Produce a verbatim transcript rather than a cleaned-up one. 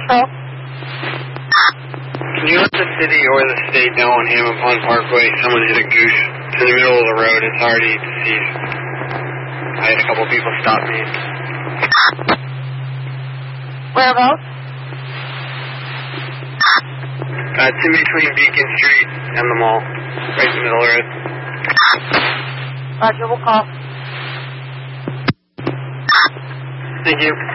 Patrol. Can you let the city or the state know on Hammond Pond Parkway someone hit a goose? It's in the middle of the road. It's already deceased. I had a couple people stop me. Whereabouts? Uh, it's in between Beacon Street and the mall. Right in the middle of the road. Roger, we'll call. Thank you.